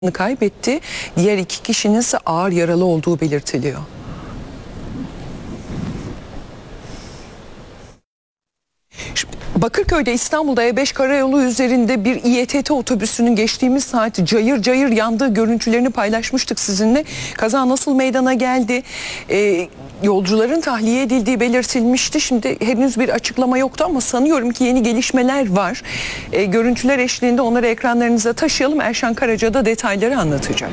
kaybetti. Diğer 2 kişinin ise ağır yaralı olduğu belirtiliyor. Bakırköy'de İstanbul'da E5 karayolu üzerinde bir İETT otobüsünün geçtiğimiz saat cayır cayır yandığı görüntülerini paylaşmıştık sizinle. Kaza nasıl meydana geldi? Yolcuların tahliye edildiği belirtilmişti. Şimdi henüz bir açıklama yoktu ama sanıyorum ki yeni gelişmeler var. Görüntüler eşliğinde onları ekranlarınıza taşıyalım. Erşan Karaca da detayları anlatacak.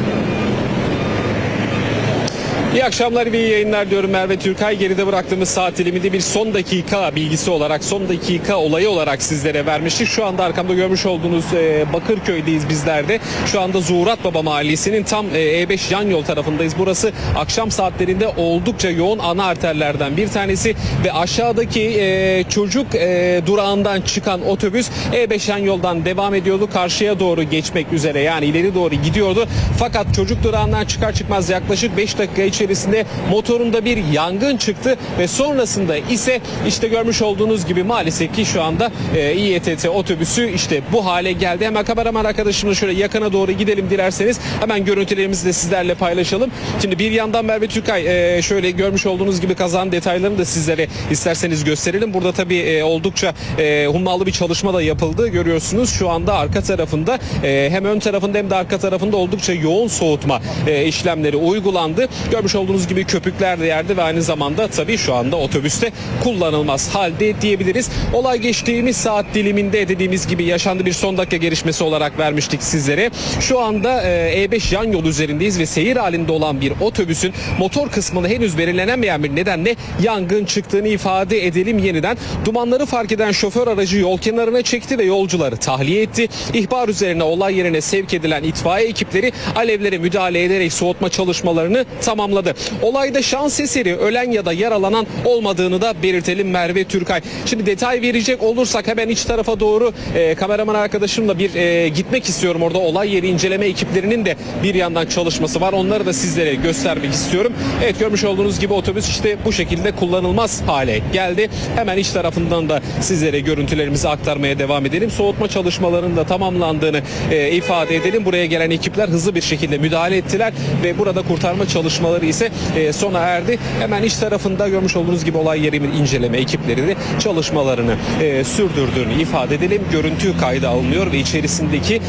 İyi akşamlar ve iyi yayınlar diyorum Merve Türkay. Geride bıraktığımız saat diliminde bir son dakika bilgisi olarak, son dakika olayı olarak sizlere vermiştik. Şu anda arkamda görmüş olduğunuz Bakırköy'deyiz bizler de. Şu anda Zuhurat Baba Mahallesi'nin tam E5 yan yol tarafındayız. Burası akşam saatlerinde oldukça yoğun ana arterlerden bir tanesi ve aşağıdaki çocuk durağından çıkan otobüs E5 yan yoldan devam ediyordu. Karşıya doğru geçmek üzere, yani ileri doğru gidiyordu. Fakat çocuk durağından çıkar çıkmaz yaklaşık 5 dakika içerisinde motorunda bir yangın çıktı ve sonrasında ise işte görmüş olduğunuz gibi maalesef ki şu anda İETT otobüsü işte bu hale geldi. Hemen kameraman arkadaşımla şöyle yakına doğru gidelim dilerseniz. Hemen görüntülerimizi de sizlerle paylaşalım. Şimdi bir yandan Merve Türkay şöyle görmüş olduğunuz gibi kazanın detaylarını da sizlere isterseniz gösterelim. Burada tabii oldukça hummalı bir çalışma da yapıldı. Görüyorsunuz şu anda arka tarafında hem ön tarafında hem de arka tarafında oldukça yoğun soğutma işlemleri uygulandı. Görmüş olduğunuz gibi köpükler de yerde ve aynı zamanda tabii şu anda otobüste kullanılmaz halde diyebiliriz. Olay geçtiğimiz saat diliminde dediğimiz gibi yaşandı, bir son dakika gelişmesi olarak vermiştik sizlere. Şu anda E5 yan yol üzerindeyiz ve seyir halinde olan bir otobüsün motor kısmında henüz belirlenemeyen bir nedenle yangın çıktığını ifade edelim yeniden. Dumanları fark eden şoför aracı yol kenarına çekti ve yolcuları tahliye etti. İhbar üzerine olay yerine sevk edilen itfaiye ekipleri alevlere müdahale ederek soğutma çalışmalarını tamamladı. Olayda şans eseri ölen ya da yaralanan olmadığını da belirtelim Merve Türkay. Şimdi detay verecek olursak hemen iç tarafa doğru kameraman arkadaşımla bir gitmek istiyorum. Orada olay yeri inceleme ekiplerinin de bir yandan çalışması var. Onları da sizlere göstermek istiyorum. Evet, görmüş olduğunuz gibi otobüs işte bu şekilde kullanılmaz hale geldi. Hemen iç tarafından da sizlere görüntülerimizi aktarmaya devam edelim. Soğutma çalışmalarının da tamamlandığını ifade edelim. Buraya gelen ekipler hızlı bir şekilde müdahale ettiler ve burada kurtarma çalışmaları ise sona erdi. Hemen iç tarafında görmüş olduğunuz gibi olay yerinin inceleme ekipleri de çalışmalarını sürdürdüğünü ifade edelim. Görüntü kaydı alınıyor ve içerisindeki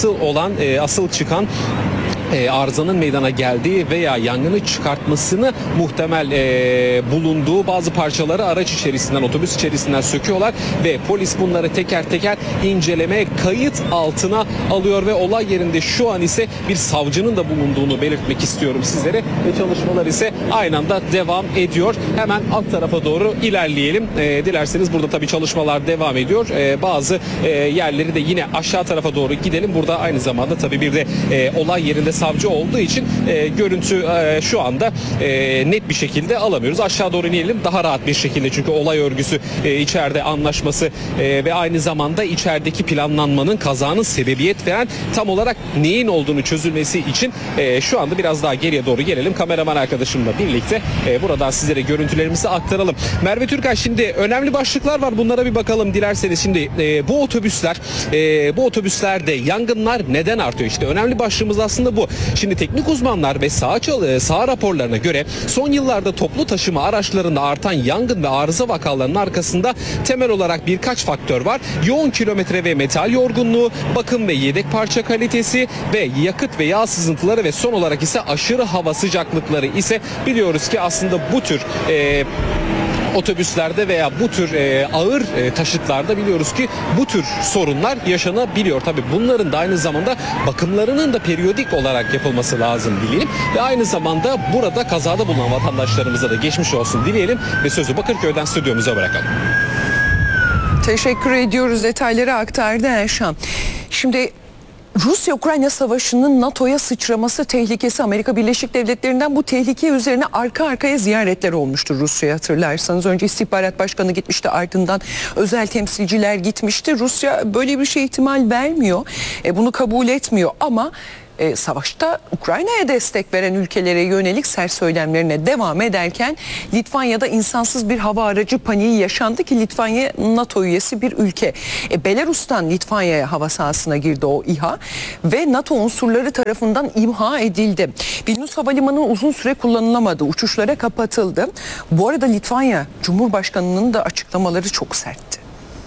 asıl çıkan arızanın meydana geldiği veya yangını çıkartmasını muhtemel bulunduğu bazı parçaları araç içerisinden, otobüs içerisinden söküyorlar ve polis bunları teker teker inceleme kayıt altına alıyor ve olay yerinde şu an ise bir savcının da bulunduğunu belirtmek istiyorum sizlere ve çalışmalar ise aynı anda devam ediyor. Hemen alt tarafa doğru ilerleyelim. Dilerseniz burada tabii çalışmalar devam ediyor. Bazı yerleri de yine aşağı tarafa doğru gidelim. Burada aynı zamanda tabii bir de olay yerinde savcı olduğu için görüntü şu anda net bir şekilde alamıyoruz. Aşağı doğru inelim daha rahat bir şekilde, çünkü olay örgüsü içeride anlaşması ve aynı zamanda içerideki planlanmanın, kazanın sebebiyet veren tam olarak neyin olduğunu çözülmesi için şu anda biraz daha geriye doğru gelelim. Kameraman arkadaşımla birlikte buradan sizlere görüntülerimizi aktaralım. Merve Türkay, şimdi önemli başlıklar var, bunlara bir bakalım dilerseniz. Şimdi bu otobüslerde yangınlar neden artıyor? İşte önemli başlığımız aslında bu. Şimdi teknik uzmanlar ve saha raporlarına göre son yıllarda toplu taşıma araçlarında artan yangın ve arıza vakalarının arkasında temel olarak birkaç faktör var. Yoğun kilometre ve metal yorgunluğu, bakım ve yedek parça kalitesi ve yakıt ve yağ sızıntıları ve son olarak ise aşırı hava sıcaklıkları ise biliyoruz ki aslında bu tür otobüslerde veya bu tür ağır taşıtlarda biliyoruz ki bu tür sorunlar yaşanabiliyor. Tabii bunların da aynı zamanda bakımlarının da periyodik olarak yapılması lazım dileyelim ve aynı zamanda burada kazada bulunan vatandaşlarımıza da geçmiş olsun dileyelim ve sözü Bakırköy'den stüdyomuza bırakalım. Teşekkür ediyoruz, detayları aktardı Erşan. Şimdi Rusya-Ukrayna savaşının NATO'ya sıçraması tehlikesi, Amerika Birleşik Devletleri'nden bu tehlike üzerine arka arkaya ziyaretler olmuştur Rusya'ya, hatırlarsanız. Önce istihbarat başkanı gitmişti, ardından özel temsilciler gitmişti. Rusya böyle bir şey ihtimal vermiyor, bunu kabul etmiyor ama savaşta Ukrayna'ya destek veren ülkelere yönelik sert söylemlerine devam ederken Litvanya'da insansız bir hava aracı paniği yaşandı ki Litvanya NATO üyesi bir ülke. Belarus'tan Litvanya'ya hava sahasına girdi o İHA ve NATO unsurları tarafından imha edildi. Vilnius Havalimanı uzun süre kullanılamadı. Uçuşlara kapatıldı. Bu arada Litvanya Cumhurbaşkanı'nın da açıklamaları çok sertti.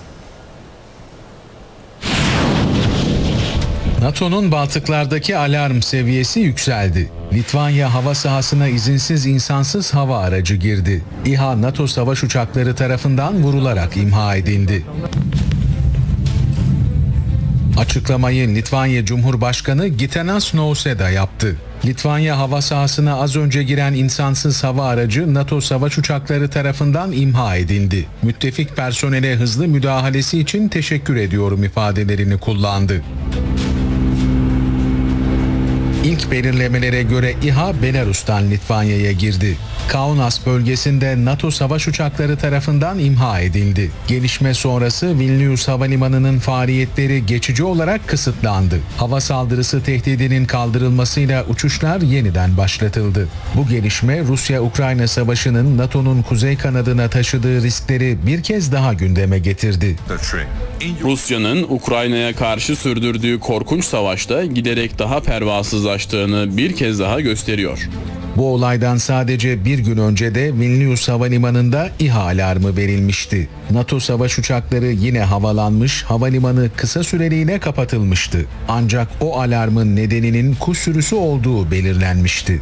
NATO'nun Baltıklardaki alarm seviyesi yükseldi. Litvanya hava sahasına izinsiz insansız hava aracı girdi. İHA NATO savaş uçakları tarafından vurularak imha edildi. Açıklamayı Litvanya Cumhurbaşkanı Gitanas Nausėda yaptı. Litvanya hava sahasına az önce giren insansız hava aracı NATO savaş uçakları tarafından imha edildi. Müttefik personele hızlı müdahalesi için teşekkür ediyorum ifadelerini kullandı. İlk belirlemelere göre İHA Belarus'tan Litvanya'ya girdi. Kaunas bölgesinde NATO savaş uçakları tarafından imha edildi. Gelişme sonrası Vilnius Havalimanı'nın faaliyetleri geçici olarak kısıtlandı. Hava saldırısı tehdidinin kaldırılmasıyla uçuşlar yeniden başlatıldı. Bu gelişme Rusya-Ukrayna savaşının NATO'nun kuzey kanadına taşıdığı riskleri bir kez daha gündeme getirdi. Rusya'nın Ukrayna'ya karşı sürdürdüğü korkunç savaşta giderek daha pervasızlaştığını bir kez daha gösteriyor. Bu olaydan sadece bir gün önce de Vilnius Havalimanı'nda İHA alarmı verilmişti. NATO savaş uçakları yine havalanmış, havalimanı kısa süreliğine kapatılmıştı. Ancak o alarmın nedeninin kuş sürüsü olduğu belirlenmişti.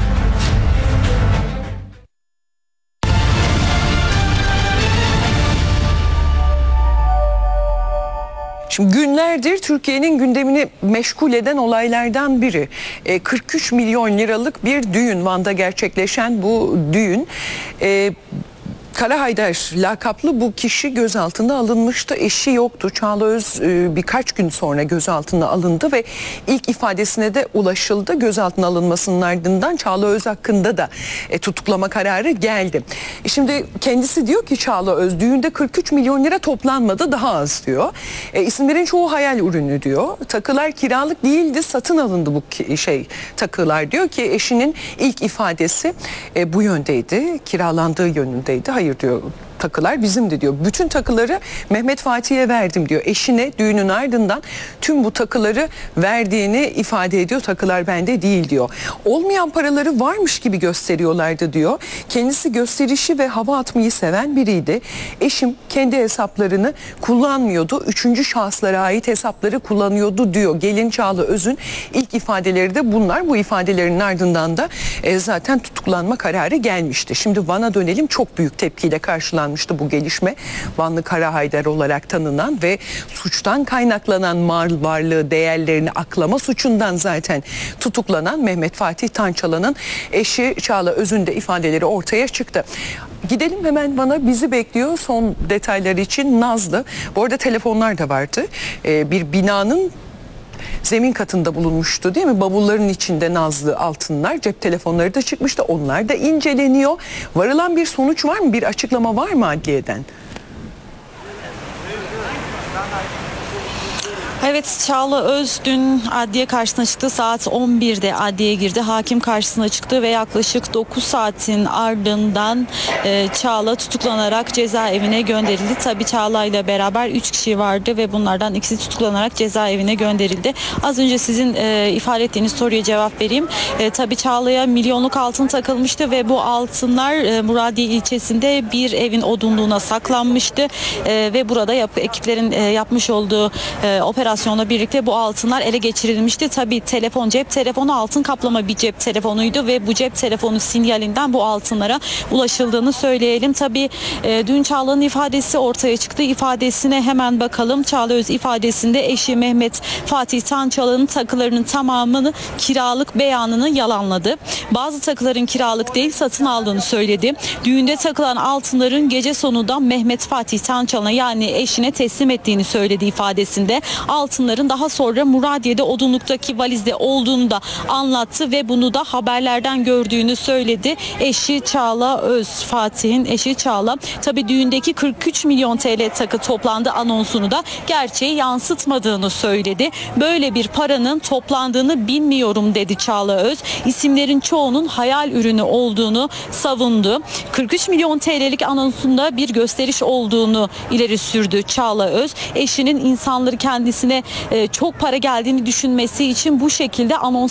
Şimdi günlerdir Türkiye'nin gündemini meşgul eden olaylardan biri. 43 milyon liralık bir düğün, Van'da gerçekleşen bu düğün. Kara Haydar lakaplı bu kişi gözaltına alınmıştı. Eşi yoktu. Çağla Öz birkaç gün sonra gözaltına alındı ve ilk ifadesine de ulaşıldı. Gözaltına alınmasının ardından Çağla Öz hakkında da tutuklama kararı geldi. Şimdi kendisi diyor ki Çağla Öz, düğünde 43 milyon lira toplanmadı, daha az diyor. İsimlerin çoğu hayal ürünü diyor. Takılar kiralık değildi, satın alındı bu takılar diyor ki eşinin ilk ifadesi bu yöndeydi. Kiralandığı yönündeydi. Hayır diyor, takılar bizimdi diyor. Bütün takıları Mehmet Fatih'e verdim diyor. Eşine düğünün ardından tüm bu takıları verdiğini ifade ediyor. Takılar bende değil diyor. Olmayan paraları varmış gibi gösteriyorlardı diyor. Kendisi gösterişi ve hava atmayı seven biriydi. Eşim kendi hesaplarını kullanmıyordu. Üçüncü şahıslara ait hesapları kullanıyordu diyor. Gelin Çağla Öz'ün ilk ifadeleri de bunlar. Bu ifadelerin ardından da zaten tutuklanma kararı gelmişti. Şimdi Van'a dönelim. Çok büyük tepkiyle karşılanmıştı bu gelişme. Vanlı Kara Haydar olarak tanınan ve suçtan kaynaklanan mal varlığı değerlerini aklama suçundan zaten tutuklanan Mehmet Fatih Tançalan'ın eşi Çağla Öz'ün de ifadeleri ortaya çıktı. Gidelim hemen Van'a, bizi bekliyor son detaylar için Nazlı. Bu arada telefonlar da vardı. Bir binanın zemin katında bulunmuştu değil mi? Bavulların içinde Nazlı altınlar, cep telefonları da çıkmıştı. Onlar da inceleniyor. Varılan bir sonuç var mı? Bir açıklama var mı adliyeden? Evet, Çağla Öz dün adliye karşısına çıktı. Saat 11'de adliyeye girdi. Hakim karşısına çıktı ve yaklaşık 9 saatin ardından Çağla tutuklanarak cezaevine gönderildi. Tabii Çağla ile beraber 3 kişi vardı ve bunlardan ikisi tutuklanarak cezaevine gönderildi. Az önce sizin ifade ettiğiniz soruya cevap vereyim. Tabii Çağla'ya milyonluk altın takılmıştı ve bu altınlar Muradiye ilçesinde bir evin odunluğuna saklanmıştı. Ve burada ekiplerin yapmış olduğu operasyonla birlikte bu altınlar ele geçirilmişti. Tabii cep telefonu altın kaplama bir cep telefonuydu ve bu cep telefonu sinyalinden bu altınlara ulaşıldığını söyleyelim. Tabii dün Çağla'nın ifadesi ortaya çıktı. İfadesine hemen bakalım. Çağla Öz ifadesinde eşi Mehmet Fatih Tançalan'ın takılarının tamamını kiralık beyanını yalanladı. Bazı takıların kiralık değil, satın aldığını söyledi. Düğünde takılan altınların gece sonunda Mehmet Fatih Tançalan'a yani eşine teslim ettiğini söyledi ifadesinde. altınların daha sonra Muradiye'de Odunluk'taki valizde olduğunu da anlattı ve bunu da haberlerden gördüğünü söyledi. Eşi Çağla Öz, Fatih'in eşi Çağla. Tabii düğündeki 43 milyon TL takı toplandı anonsunu da gerçeği yansıtmadığını söyledi. Böyle bir paranın toplandığını bilmiyorum dedi Çağla Öz. İsimlerin çoğunun hayal ürünü olduğunu savundu. 43 milyon TL'lik anonsunda bir gösteriş olduğunu ileri sürdü Çağla Öz. Eşinin insanları kendisine çok para geldiğini düşünmesi için bu şekilde anons